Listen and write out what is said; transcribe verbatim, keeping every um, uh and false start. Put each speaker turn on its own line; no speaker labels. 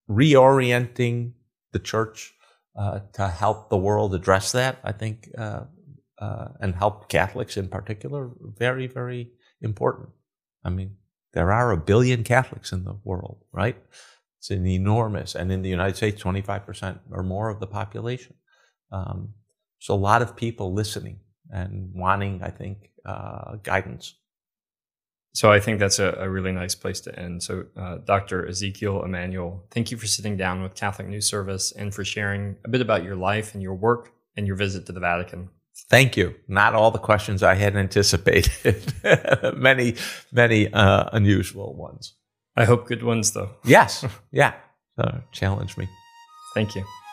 reorienting the church uh, to help the world address that, I think, uh, uh, and help Catholics in particular, very, very important. I mean, there are a billion Catholics in the world, right? It's an enormous, and in the United States, twenty-five percent or more of the population. Um, so a lot of people listening and wanting, I think, uh, guidance.
So I think that's a, a really nice place to end. So uh, Doctor Ezekiel Emanuel, thank you for sitting down with Catholic News Service and for sharing a bit about your life and your work and your visit to the Vatican.
Thank you. Not all the questions I had anticipated. many, many uh, unusual ones.
I hope good ones, though.
Yes. Yeah. So challenge me.
Thank you.